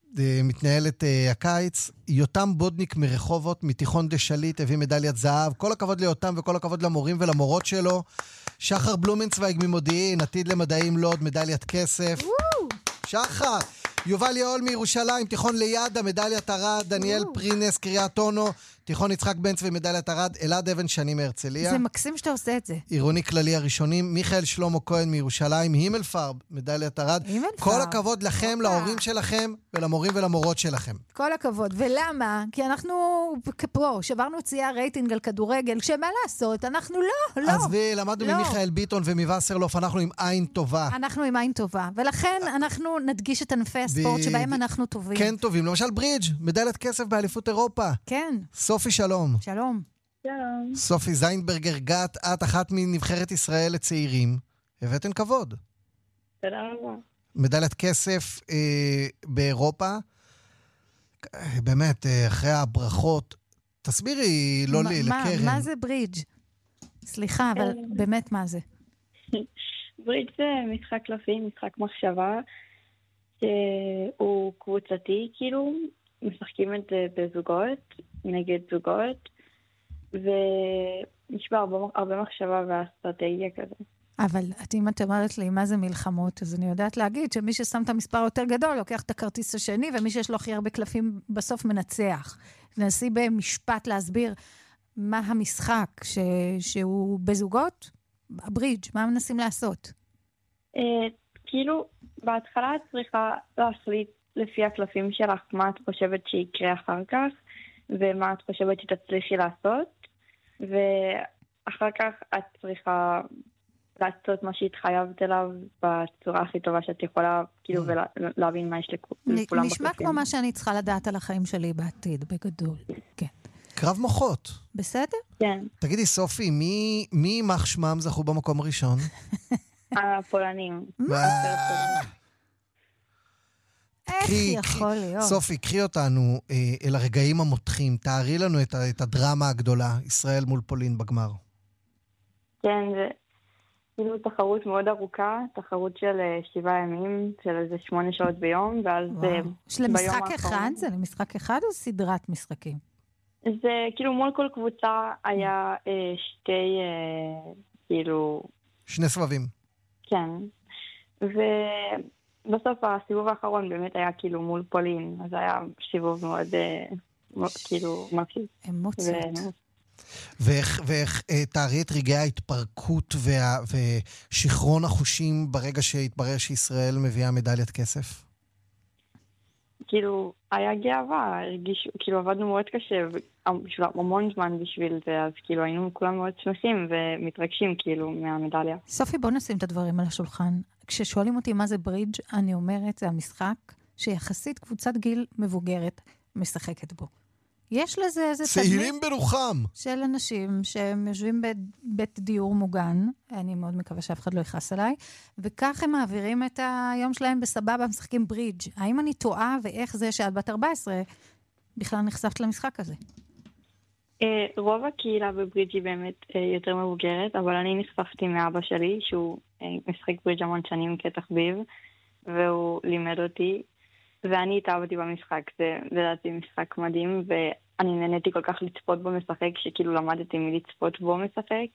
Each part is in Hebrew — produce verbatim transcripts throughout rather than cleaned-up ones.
מתנהלת הקיץ. יותם בודניק מרחובות, מתיכון דשליט, הביא מדליית זהב. כל הכבוד ליותם וכל הכבוד למורים ולמורות שלו. שחר בלומנצוויג ממודיעין, עתיד למדעים לוד, מדליית כסף. שחר! יובל יעול מירושלים, תיכון ליד, מדליית ארד. דניאל פרינס, קריית אונו, תיכון יצחק בן צבי, מדליית ארד. אלעד אבן שני מהרצליה. זה מקסים שאתה עושה את זה. עירוני כללי הראשונים. מיכאל שלמה כהן מירושלים, הימלפרב, מדליית ארד. כל הכבוד לכם, להורים שלכם ולמורים ולמורות שלכם. כל הכבוד. ולמה? כי אנחנו כפרו, שברנו צייה רייטינג על כדורגל, שמה לעשות? אנחנו לא, לא. אז ולמדנו לא. ממיכאל ביטון ומווסרלוף, אנחנו עם עין טובה. אנחנו עם עין טובה. ולכן אנחנו נדגיש את ענפי הספורט שבהם אנחנו טובים. כן טובים. למשל ברידג', מדליית כסף באליפות אירופה. כן. סופי שלום. שלום. שלום. סופי זיינברגר גת, את אחת מנבחרת ישראל לצעירים. הבאתן כבוד. תודה רבה. מדליית כסף אה, באירופה. באמת, אה, אחרי הברכות, תסבירי לא לי, לקרן. מה זה ברידג'? סליחה, אבל באמת מה זה? ברידג' זה משחק קלפים, משחק מחשבה, שהוא קבוצתי, כאילו, משחקים את זה בזוגות, נגד זוגות, ויש בה הרבה, הרבה מחשבה ואסטרטגיה כזה. אבל אם את אומרת לי מה זה מלחמות, אז אני יודעת להגיד שמי ששם את המספר יותר גדול, לוקח את הכרטיס השני, ומי שיש לו הכי הרבה קלפים בסוף מנצח. ננסי במשפט להסביר מה המשחק ש... שהוא בזוגות, הברידג', מה מנסים לעשות? אה, כאילו, בהתחלה את צריכה להחליט לפי הקלפים שלך, מה את חושבת שיקרה אחר כך, ומה את חושבת שתצליחי לעשות, ואחר כך את צריכה לעשות מה שהתחייבת אליו בצורה הכי טובה שאת יכולה, כאילו, ולהבין מה יש לכולם בקלפים. נשמע כמו מה שאני צריכה לדעת על החיים שלי בעתיד, בגדול. כן. קרב מוחות. בסדר? כן. תגידי, סופי, מי, מי מח שמם זכו במקום הראשון? הפולנים. איך יכול להיות? סופי, קחי אותנו אה, אל הרגעים המותחים. תארי לנו את, את הדרמה הגדולה, ישראל מול פולין בגמר. כן, זה כאילו תחרות מאוד ארוכה, תחרות של שבעה ימים, של איזה שמונה שעות ביום, ואז יש למשחק אחד? זה למשחק אחד או סדרת משחקים? זה כאילו מול כל קבוצה היה אה, שתי, אה, כאילו... שני סבבים. כן. ובסוף הסיבוב האחרון באמת היה כאילו מול פולין, אז היה סיבוב מאוד, מאוד כאילו מפחיד. אמוציות. ו... ואיך, ואיך אה, תארי את רגעי ההתפרקות וה, ושכרון החושים ברגע שהתברר שישראל מביאה מדליית כסף? כאילו, היה גאווה, הרגיש, כאילו עבדנו מאוד קשה, בשביל, המון זמן בשביל זה, אז כאילו היינו כולם מאוד שמחים ומתרגשים כאילו מהמדליה. סופי, בוא נשים את הדברים על השולחן. כששואלים אותי מה זה ברידג', אני אומרת, זה המשחק שיחסית קבוצת גיל מבוגרת משחקת בו. יש לזה איזה צעירים ברוחם של אנשים שהם יושבים בבית דיור מוגן, אני מאוד מקווה שאף אחד לא יכעס עליי, וכך הם מעבירים את היום שלהם בסבבה, משחקים ברידג'. האם אני טועה ואיך זה שעד בת ארבע עשרה בכלל נחשפת למשחק הזה? רוב הקהילה בברידג' היא באמת יותר מבוגרת, אבל אני נחשפתי מאבא שלי, שהוא משחק ברידג' המון שנים כתחביב, והוא לימד אותי, ואני התאהבתי במשחק, זה לדעתי משחק מדהים, ואני נהניתי כל כך לצפות בו משחק, שכאילו למדתי מלצפות בו משחק,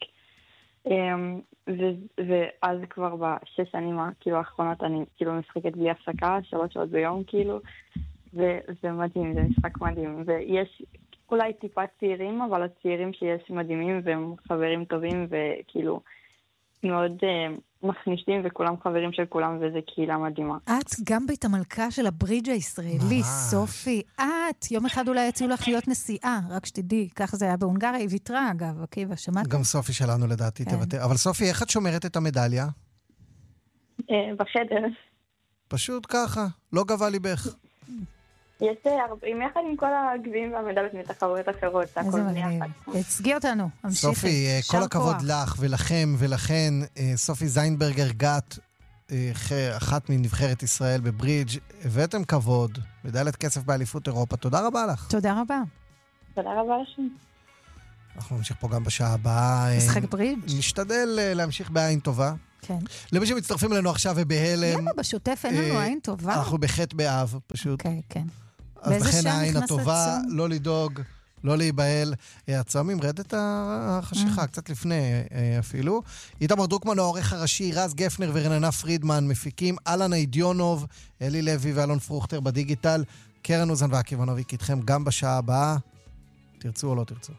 ואז כבר בשש שנים כאילו האחרונות אני כאילו משחקת בלי הפסקה, שלוש שעות ביום כאילו, וזה מדהים, זה משחק מדהים, ויש אולי טיפה צעירים, אבל הצעירים שיש מדהימים והם חברים טובים, וכאילו מאוד uh, מכניסים, וכולם חברים של כולם, וזה קהילה מדהימה. את גם בית המלכה של הברידג' הישראלי, סופי. את, יום אחד אולי יצאו לך להיות נשיאה, רק שתדעי, ככה זה היה בהונגריה, היא ויתרה אגב, עקיבא, שמעת? גם סופי שלנו לדעתי תוותר. אבל סופי, איך את שומרת את המדליה? Uh, בחדר. פשוט ככה, לא גבה ליבך. יש עם יחד עם כל הגביעים והמדליות מתחרויות אחרות, הכל ביחד. הצגיע אותנו, המשיכי. סופי, כל הכבוד לך ולכם ולכן, סופי זיינברגר גת, אחת מנבחרת ישראל בברידג', הבאתם כבוד, מדליית כסף באליפות אירופה, תודה רבה לך. תודה רבה. תודה רבה לכם. אנחנו נמשיך פה גם בשעה הבאה. משחק ברידג'. נשתדל להמשיך בעין טובה. כן. למי שמצטרפים אלינו עכשיו ובהלם... למה בשוטף אין לנו עין טובה? אנחנו בחטא באב, פשוט. כן, כן. אז לכן העין הטובה, לא לדאוג, לא להיבהל. הצועמים, רד את החשיכה, קצת לפני אפילו. איתמר דרוקמן, העורך הראשי, רז גפנר ורננה פרידמן, מפיקים, אלנה אידיונוב, אלי לוי ואלון פרוכטר בדיגיטל, קרן אוזן ועקיבנוביק איתכם גם בשעה הבאה. תרצו או לא תרצו.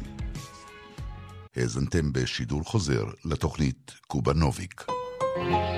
האזנתם בשידור חוזר לתוכנית קובנוביק.